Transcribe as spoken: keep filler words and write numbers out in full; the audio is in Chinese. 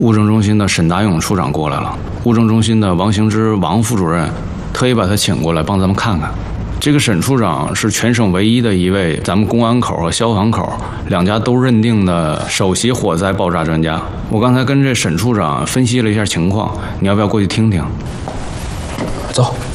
物证中心的沈达勇处长过来了，物证中心的王行之王副主任特意把他请过来帮咱们看看。这个沈处长是全省唯一的一位咱们公安口和消防口两家都认定的首席火灾爆炸专家。我刚才跟这沈处长分析了一下情况，你要不要过去听听？ 走。